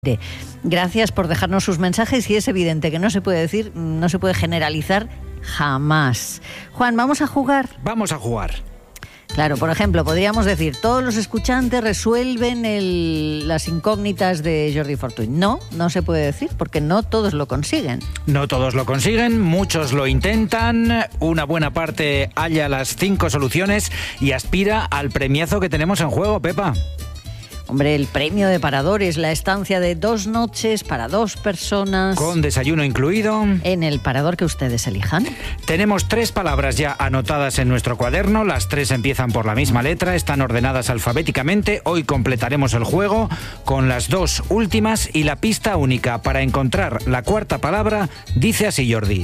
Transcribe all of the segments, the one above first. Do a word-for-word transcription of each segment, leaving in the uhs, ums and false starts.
Gracias por dejarnos sus mensajes y es evidente que no se puede decir, no se puede generalizar jamás. Juan, ¿vamos a jugar? Vamos a jugar. Claro, por ejemplo, podríamos decir, todos los escuchantes resuelven el, las incógnitas de Jordi Fortuny. No, no se puede decir, porque no todos lo consiguen. No todos lo consiguen, muchos lo intentan, una buena parte halla las cinco soluciones y aspira al premiazo que tenemos en juego, Pepa. Hombre, el premio de Paradores, la estancia de dos noches para dos personas. Con desayuno incluido. En el parador que ustedes elijan. Tenemos tres palabras ya anotadas en nuestro cuaderno. Las tres empiezan por la misma letra, están ordenadas alfabéticamente. Hoy completaremos el juego con las dos últimas y la pista única. Para encontrar la cuarta palabra, dice así, Jordi.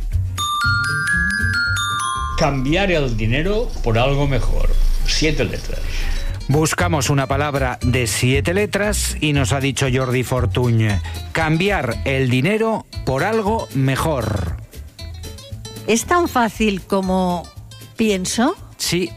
Cambiar el dinero por algo mejor. Siete letras. Buscamos una palabra de siete letras y nos ha dicho Jordi Fortuny, cambiar el dinero por algo mejor. ¿Es tan fácil como pienso? Sí,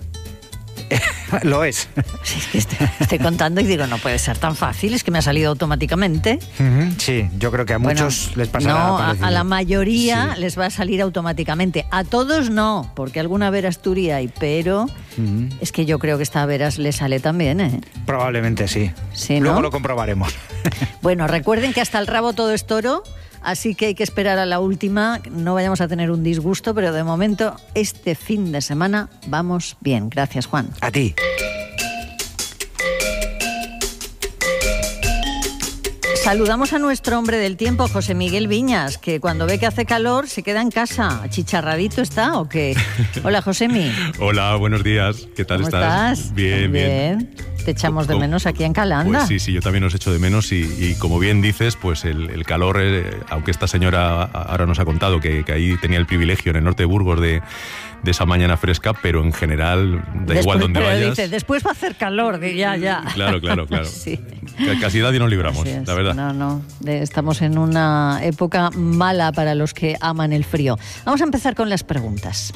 lo es. Sí, es que estoy, estoy contando y digo, no puede ser tan fácil, es que me ha salido automáticamente. Uh-huh, sí, yo creo que a muchos bueno, les pasará. No, a, a la mayoría sí. Les va a salir automáticamente. A todos no, porque alguna veras turia hay, pero uh-huh. Es que yo creo que esta veras le sale también, ¿eh? Probablemente sí. Sí, ¿no? Luego lo comprobaremos. Bueno, recuerden que hasta el rabo todo es toro. Así que hay que esperar a la última, no vayamos a tener un disgusto, pero de momento, este fin de semana vamos bien. Gracias, Juan. A ti. Saludamos a nuestro hombre del tiempo, José Miguel Viñas, que cuando ve que hace calor se queda en casa. ¿Achicharradito está o qué? Hola, Josemi. Hola, buenos días. ¿Qué tal ¿Cómo estás? estás? Bien, bien, bien. Te echamos de menos aquí en Calanda. Pues sí, sí, yo también os echo de menos y, y como bien dices, pues el, el calor, eh, aunque esta señora ahora nos ha contado que, que ahí tenía el privilegio en el norte de Burgos de, de esa mañana fresca, pero en general da después, igual donde pero vayas. Dice, después va a hacer calor, ya, ya. Claro, claro, claro. Sí. Casi nadie nos libramos, la verdad. No, no, estamos en una época mala para los que aman el frío. Vamos a empezar con las preguntas.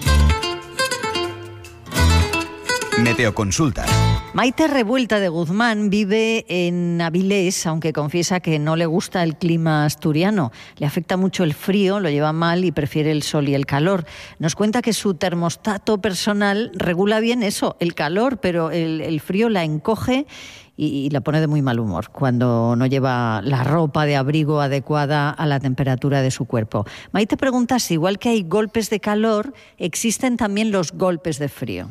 Meteoconsulta. Maite Revuelta de Guzmán vive en Avilés, aunque confiesa que no le gusta el clima asturiano. Le afecta mucho el frío, lo lleva mal y prefiere el sol y el calor. Nos cuenta que su termostato personal regula bien eso, el calor, pero el, el frío la encoge y, y la pone de muy mal humor cuando no lleva la ropa de abrigo adecuada a la temperatura de su cuerpo. Maite pregunta si, igual que hay golpes de calor, existen también los golpes de frío.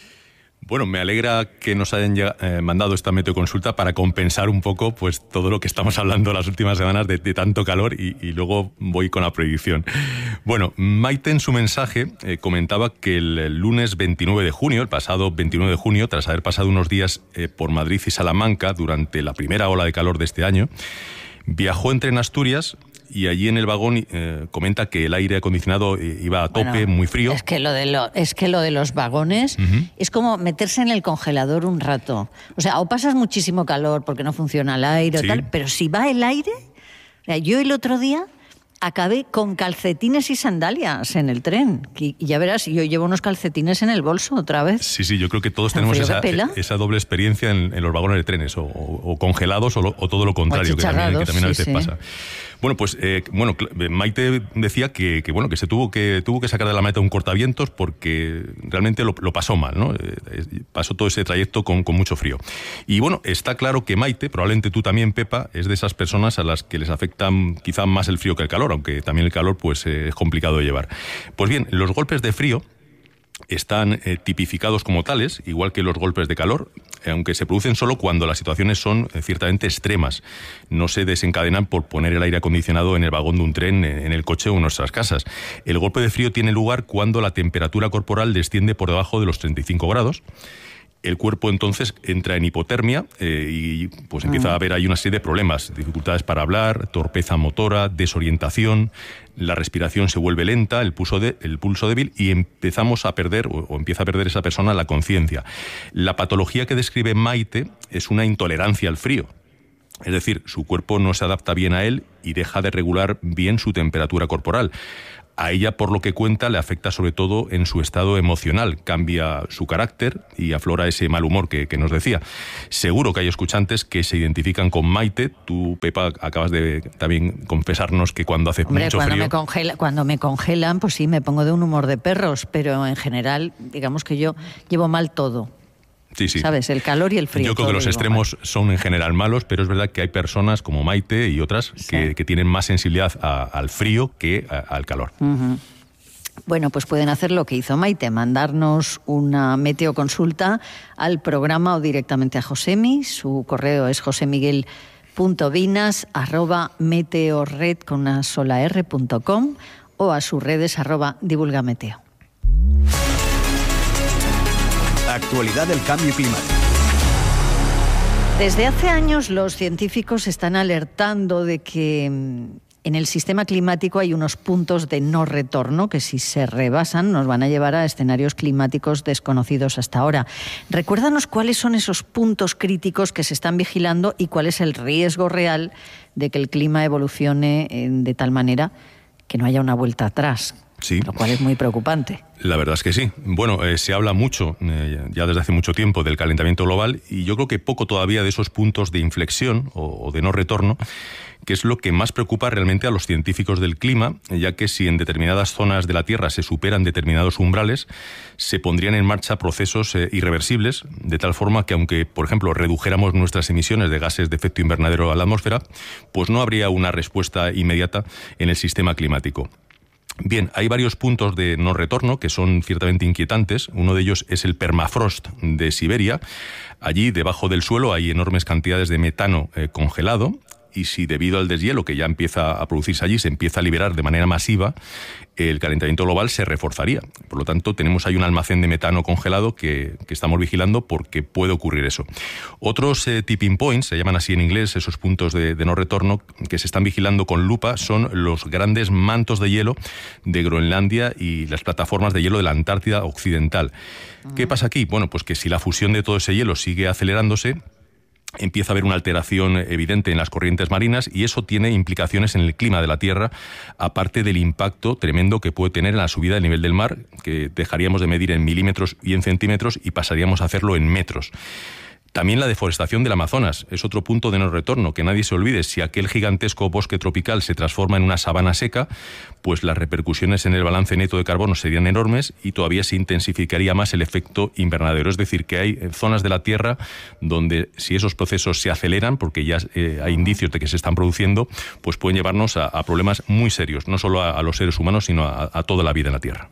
Bueno, me alegra que nos hayan ya, eh, mandado esta meteoconsulta para compensar un poco pues todo lo que estamos hablando las últimas semanas de, de tanto calor y, y luego voy con la predicción. Bueno, Maite en su mensaje eh, comentaba que el, el lunes veintinueve de junio, el pasado veintinueve de junio, tras haber pasado unos días eh, por Madrid y Salamanca durante la primera ola de calor de este año, viajó en tren Asturias. Y allí en el vagón eh, comenta que el aire acondicionado eh, iba a tope, bueno, muy frío. Es que lo de, lo, es que lo de los vagones uh-huh. es como meterse en el congelador un rato. O sea, o pasas muchísimo calor porque no funciona el aire sí. o tal, pero si va el aire... O sea, yo el otro día acabé con calcetines y sandalias en el tren. Y ya verás, yo llevo unos calcetines en el bolso otra vez. Sí, sí, yo creo que todos tenemos esa, esa doble experiencia en, en los vagones de trenes, o, o, o congelados o, lo, o todo lo contrario, que también, que también a veces sí, sí. pasa. Bueno, pues eh, bueno, Maite decía que, que bueno que se tuvo que tuvo que sacar de la maleta un cortavientos porque realmente lo, lo pasó mal, ¿no? Eh, pasó todo ese trayecto con, con mucho frío. Y bueno, está claro que Maite, probablemente tú también, Pepa, es de esas personas a las que les afecta quizá más el frío que el calor, aunque también el calor pues eh, es complicado de llevar. Pues bien, los golpes de frío están eh, tipificados como tales, igual que los golpes de calor, aunque se producen solo cuando las situaciones son eh, ciertamente extremas. No se desencadenan por poner el aire acondicionado en el vagón de un tren, en el coche o en nuestras casas. El golpe de frío tiene lugar cuando la temperatura corporal desciende por debajo de los treinta y cinco grados. El cuerpo entonces entra en hipotermia eh, y pues empieza a haber ahí una serie de problemas, dificultades para hablar, torpeza motora, desorientación, la respiración se vuelve lenta, el pulso, de, el pulso débil y empezamos a perder o, o empieza a perder esa persona la conciencia. La patología que describe Maite es una intolerancia al frío. Es decir, su cuerpo no se adapta bien a él y deja de regular bien su temperatura corporal. A ella, por lo que cuenta, le afecta sobre todo en su estado emocional. Cambia su carácter y aflora ese mal humor que, que nos decía. Seguro que hay escuchantes que se identifican con Maite. Tú, Pepa, acabas de también confesarnos que cuando hace Hombre, mucho cuando frío... Me congela, cuando me congelan, pues sí, me pongo de un humor de perros, pero en general, digamos que yo llevo mal todo. Sí, sí. ¿Sabes? El calor y el frío. Yo creo que los extremos mal. son en general malos, pero es verdad que hay personas como Maite y otras sí. que, que tienen más sensibilidad a, al frío que a, al calor. Uh-huh. Bueno, pues pueden hacer lo que hizo Maite, mandarnos una meteoconsulta al programa o directamente a Josemi. Su correo es josemiguel.vinas arroba meteorred con una sola r punto com o a sus redes arroba divulgameteo. Actualidad del cambio climático. Desde hace años los científicos están alertando de que en el sistema climático hay unos puntos de no retorno que, si se rebasan, nos van a llevar a escenarios climáticos desconocidos hasta ahora. Recuérdanos cuáles son esos puntos críticos que se están vigilando y cuál es el riesgo real de que el clima evolucione de tal manera que no haya una vuelta atrás. Sí. Lo cual es muy preocupante. La verdad es que sí. Bueno, eh, se habla mucho, eh, ya desde hace mucho tiempo, del calentamiento global, y yo creo que poco todavía de esos puntos de inflexión o, o de no retorno, que es lo que más preocupa realmente a los científicos del clima, ya que si en determinadas zonas de la Tierra se superan determinados umbrales, se pondrían en marcha procesos eh, irreversibles, de tal forma que aunque, por ejemplo, redujéramos nuestras emisiones de gases de efecto invernadero a la atmósfera, pues no habría una respuesta inmediata en el sistema climático. Bien, hay varios puntos de no retorno que son ciertamente inquietantes. Uno de ellos es el permafrost de Siberia. Allí, debajo del suelo, hay enormes cantidades de metano eh, congelado. Y si debido al deshielo que ya empieza a producirse allí se empieza a liberar de manera masiva, el calentamiento global se reforzaría. Por lo tanto, tenemos ahí un almacén de metano congelado que, que estamos vigilando porque puede ocurrir eso. Otros eh, tipping points, se llaman así en inglés, esos puntos de, de no retorno que se están vigilando con lupa, son los grandes mantos de hielo de Groenlandia y las plataformas de hielo de la Antártida Occidental. Uh-huh. ¿Qué pasa aquí? Bueno, pues que si la fusión de todo ese hielo sigue acelerándose, empieza a haber una alteración evidente en las corrientes marinas y eso tiene implicaciones en el clima de la Tierra, aparte del impacto tremendo que puede tener en la subida del nivel del mar, que dejaríamos de medir en milímetros y en centímetros y pasaríamos a hacerlo en metros. También la deforestación del Amazonas es otro punto de no retorno, que nadie se olvide. Si aquel gigantesco bosque tropical se transforma en una sabana seca, pues las repercusiones en el balance neto de carbono serían enormes y todavía se intensificaría más el efecto invernadero. Es decir, que hay zonas de la Tierra donde si esos procesos se aceleran, porque ya eh, hay indicios de que se están produciendo, pues pueden llevarnos a, a problemas muy serios, no solo a, a los seres humanos, sino a, a toda la vida en la Tierra.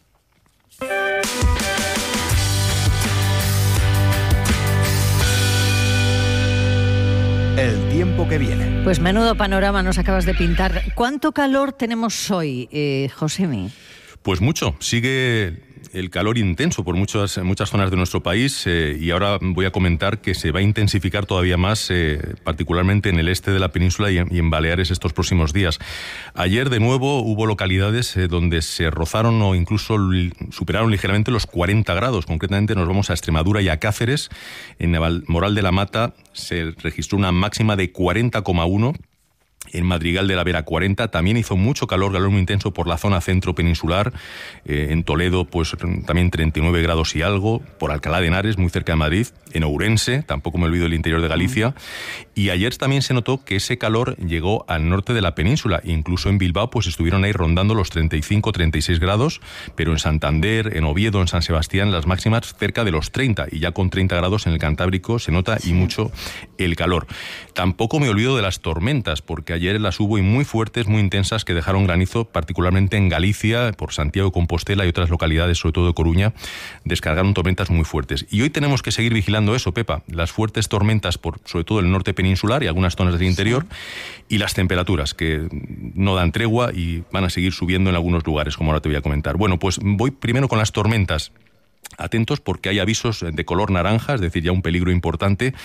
El tiempo que viene. Pues menudo panorama nos acabas de pintar. ¿Cuánto calor tenemos hoy, eh, Josemi? Pues mucho. Sigue el calor intenso por muchas, muchas zonas de nuestro país eh, y ahora voy a comentar que se va a intensificar todavía más, eh, particularmente en el este de la península y en, y en Baleares estos próximos días. Ayer, de nuevo, hubo localidades eh, donde se rozaron o incluso li- superaron ligeramente los cuarenta grados. Concretamente nos vamos a Extremadura y a Cáceres. En Moral de la Mata se registró una máxima de cuarenta coma uno. En Madrigal de la Vera cuarenta, también hizo mucho calor, calor muy intenso por la zona centro peninsular, eh, en Toledo pues también treinta y nueve grados y algo, por Alcalá de Henares, muy cerca de Madrid, en Ourense, tampoco me olvido del interior de Galicia, y ayer también se notó que ese calor llegó al norte de la península, incluso en Bilbao pues estuvieron ahí rondando los treinta y cinco, treinta y seis grados, pero en Santander, en Oviedo, en San Sebastián, las máximas cerca de los treinta, y ya con treinta grados en el Cantábrico se nota y mucho el calor. Tampoco me olvido de las tormentas, porque ayer las hubo y muy fuertes, muy intensas, que dejaron granizo, particularmente en Galicia, por Santiago de Compostela y otras localidades, sobre todo de Coruña, descargaron tormentas muy fuertes. Y hoy tenemos que seguir vigilando eso, Pepa, las fuertes tormentas, por sobre todo el norte peninsular y algunas zonas del interior, y las temperaturas, que no dan tregua y van a seguir subiendo en algunos lugares, como ahora te voy a comentar. Bueno, pues voy primero con las tormentas. Atentos porque hay avisos de color naranja, es decir, ya un peligro importante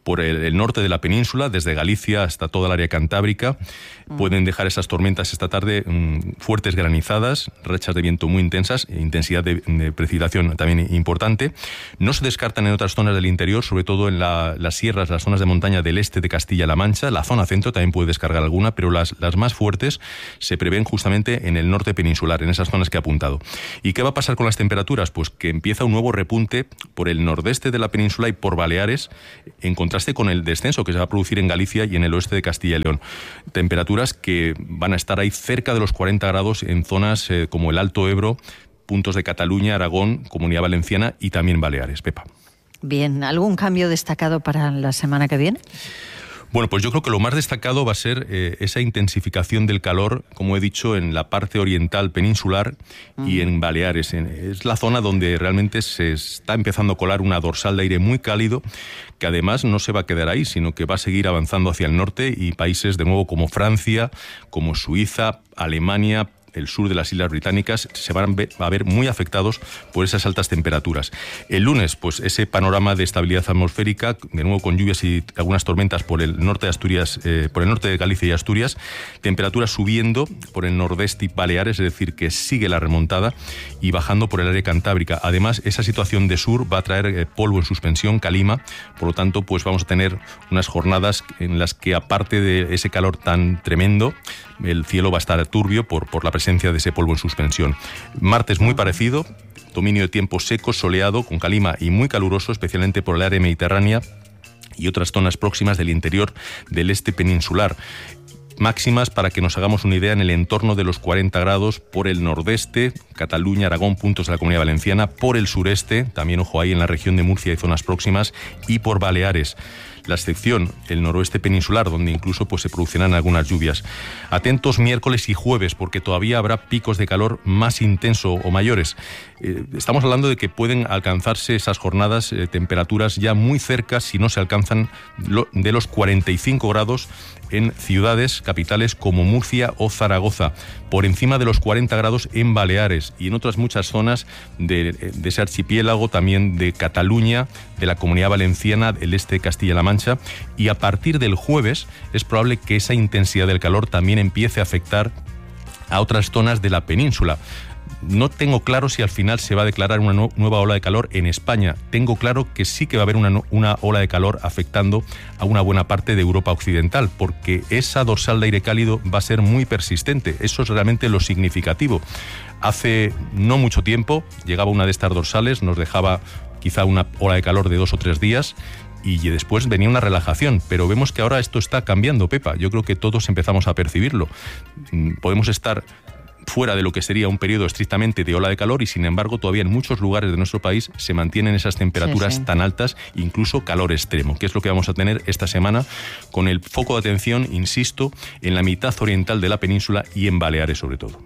por el, el norte de la península, desde Galicia hasta toda el área cantábrica. Mm. Pueden dejar esas tormentas esta tarde mmm, fuertes granizadas, rachas de viento muy intensas, e intensidad de, de precipitación también importante. No se descartan en otras zonas del interior, sobre todo en la, las sierras, las zonas de montaña del este de Castilla-La Mancha. La zona centro también puede descargar alguna, pero las, las más fuertes se prevén justamente en el norte peninsular, en esas zonas que he apuntado. ¿Y qué va a pasar con las temperaturas? Pues que empieza un nuevo repunte por el nordeste de la península y por Baleares, en contraste con el descenso que se va a producir en Galicia y en el oeste de Castilla y León. Temperaturas que van a estar ahí cerca de los cuarenta grados en zonas eh, como el Alto Ebro, puntos de Cataluña, Aragón, Comunidad Valenciana y también Baleares. Pepa. Bien, ¿algún cambio destacado para la semana que viene? Bueno, pues yo creo que lo más destacado va a ser eh, esa intensificación del calor, como he dicho, en la parte oriental peninsular mm. y en Baleares. Es la zona donde realmente se está empezando a colar una dorsal de aire muy cálido, que además no se va a quedar ahí, sino que va a seguir avanzando hacia el norte, y países de nuevo como Francia, como Suiza, Alemania, el sur de las Islas Británicas se van a ver muy afectados por esas altas temperaturas. El lunes, pues ese panorama de estabilidad atmosférica, de nuevo con lluvias y algunas tormentas por el norte de Asturias, eh, por el norte de Galicia y Asturias, temperaturas subiendo por el nordeste y Baleares, es decir, que sigue la remontada, y bajando por el área cantábrica. Además, esa situación de sur va a traer eh, polvo en suspensión, calima, por lo tanto, pues vamos a tener unas jornadas en las que, aparte de ese calor tan tremendo, el cielo va a estar turbio por, por la presencia de ese polvo en suspensión. Martes muy parecido, dominio de tiempo seco, soleado, con calima y muy caluroso, especialmente por el área mediterránea y otras zonas próximas del interior del este peninsular. Máximas, para que nos hagamos una idea, en el entorno de los cuarenta grados por el nordeste, Cataluña, Aragón, puntos de la Comunidad Valenciana, por el sureste, también ojo ahí en la región de Murcia y zonas próximas, y por Baleares. La excepción, el noroeste peninsular, donde incluso pues, se producirán algunas lluvias. Atentos miércoles y jueves, porque todavía habrá picos de calor más intenso o mayores. Eh, estamos hablando de que pueden alcanzarse esas jornadas, eh, temperaturas ya muy cerca, si no se alcanzan, lo, de los cuarenta y cinco grados en ciudades capitales como Murcia o Zaragoza, por encima de los cuarenta grados en Baleares y en otras muchas zonas de, de ese archipiélago, también de Cataluña, de la Comunidad Valenciana, del este de Castilla-La Mancha, y a partir del jueves es probable que esa intensidad del calor también empiece a afectar a otras zonas de la península. No tengo claro si al final se va a declarar una no, nueva ola de calor en España. Tengo claro que sí que va a haber una, una ola de calor afectando a una buena parte de Europa occidental, porque esa dorsal de aire cálido va a ser muy persistente. Eso es realmente lo significativo. Hace no mucho tiempo llegaba una de estas dorsales, nos dejaba quizá una ola de calor de dos o tres días, y después venía una relajación, pero vemos que ahora esto está cambiando, Pepa. Yo creo que todos empezamos a percibirlo. Podemos estar fuera de lo que sería un periodo estrictamente de ola de calor, y sin embargo todavía en muchos lugares de nuestro país se mantienen esas temperaturas sí, sí. tan altas, incluso calor extremo, que es lo que vamos a tener esta semana, con el foco de atención, insisto, en la mitad oriental de la península y en Baleares sobre todo.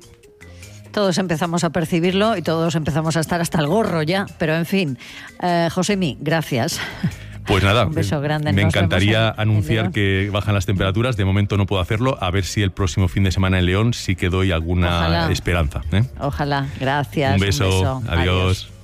Todos empezamos a percibirlo y todos empezamos a estar hasta el gorro ya, pero en fin. Eh, Josemi, gracias. Pues nada, un beso grande. Me Nos encantaría en, anunciar en que bajan las temperaturas. De momento no puedo hacerlo. A ver si el próximo fin de semana en León sí que doy alguna Ojalá. esperanza. ¿eh? Ojalá. Gracias. Un beso. Un beso. Adiós. Adiós.